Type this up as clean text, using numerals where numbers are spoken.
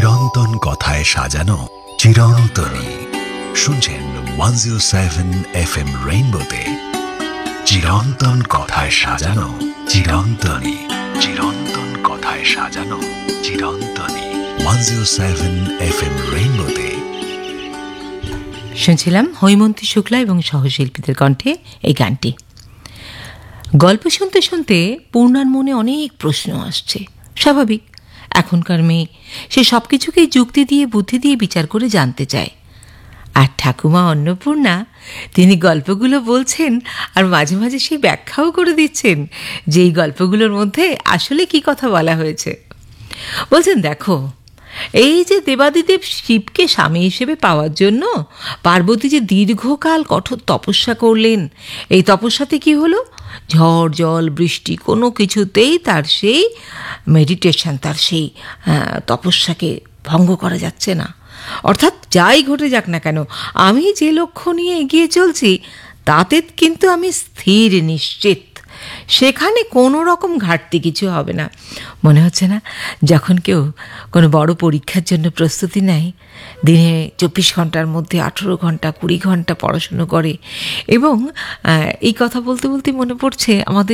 চিরন্তন কথায় সাজানো চিরন্তনী। শুনছেন 107 FM রেইনবোতে চিরন্তন কথায় সাজানো চিরন্তনী। চিরন্তন কথায় সাজানো চিরন্তনী। 107 FM রেইনবোতে শুনছিলাম হৈমন্তী শুক্লা এবং সহশিল্পীদের কণ্ঠে এই গানটি। গল্প শুনতে শুনতে পূর্ণার মনে অনেক প্রশ্ন আসছে। স্বাভাবিক, এখনকার মেয়ে, সে সব কিছুকেই যুক্তি দিয়ে বুদ্ধি দিয়ে বিচার করে জানতে চায়। আর ঠাকুমা অন্নপূর্ণা, তিনি গল্পগুলো বলছেন আর মাঝে মাঝে সেই ব্যাখ্যাও করে দিচ্ছেন যে এই গল্পগুলোর মধ্যে আসলে কি কথা বলা হয়েছে। বলছেন, দেখো, এই যে দেবাদিদেব শিবকে স্বামী হিসেবে পাওয়ার জন্য পার্বতী যে দীর্ঘকাল কঠোর তপস্যা করলেন, এই তপস্যাতে কি হলো? ঝড় জল বৃষ্টি কোনো কিছুতেই তার সেই মেডিটেশন, তার সেই তপস্যাকে ভঙ্গ করা যাচ্ছে না। অর্থাৎ যাই ঘটে যাক না কেন, আমি যে লক্ষ্য নিয়ে এগিয়ে চলছি তাতে কিন্তু আমি স্থির নিশ্চিত, সেখানে কোনো রকম ঘাটতি কিছু হবে না। মনে হচ্ছে না যখন কেউ কোনো বড় পরীক্ষার জন্য প্রস্তুতি নেয়, দিনে 24 ঘন্টার মধ্যে 18 ঘন্টা 20 ঘন্টা পড়াশুনো করে। এবং এই কথা বলতে বলতে মনে পড়ছে আমাদের